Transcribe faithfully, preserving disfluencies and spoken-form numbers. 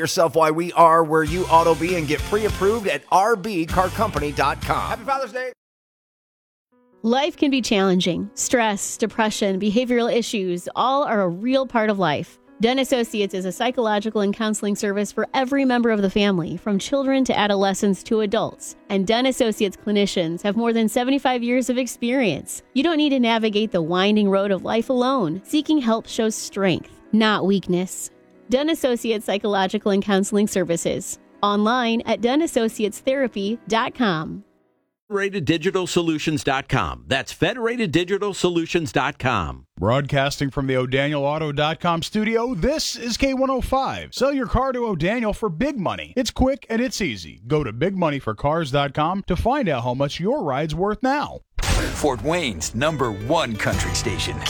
Yourself why we are where you ought to be and get pre-approved at r b car company dot com. Happy Father's Day. Life can be challenging. Stress, depression, behavioral issues, all are a real part of life. Dunn Associates is a psychological and counseling service for every member of the family, from children to adolescents to adults. And Dunn Associates clinicians have more than seventy-five years of experience. You don't need to navigate the winding road of life alone. Seeking help shows strength, not weakness. Dunn Associates Psychological and Counseling Services. Online at dunn associates therapy dot com. Federated Digital Solutions dot com. That's Federated Digital Solutions dot com. Broadcasting from the O'Daniel Auto dot com studio, this is K one oh five. Sell your car to O'Daniel for big money. It's quick and it's easy. Go to big money for cars dot com to find out how much your ride's worth now. Fort Wayne's number one country station,